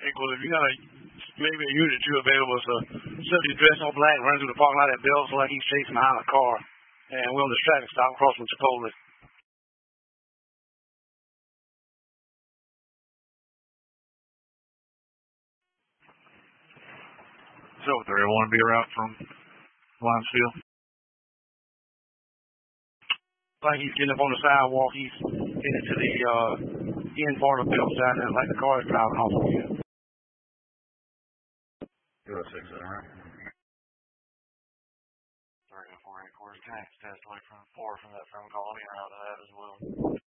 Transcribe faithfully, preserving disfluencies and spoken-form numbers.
Well, if you got a maybe a unit or two available, so somebody dressed all black running through the parking lot at Bell's like he's chasing behind a car, and we're on the traffic stop across from Chipotle. So there, I want to be a route from Linesfield. Like he's getting up on the sidewalk, he's headed to the uh, end part of Bell's down there, like the car is driving off of you. Go six, all right. Three and four eight quarters tax test away from four from that phone call. I'll be around to that as well.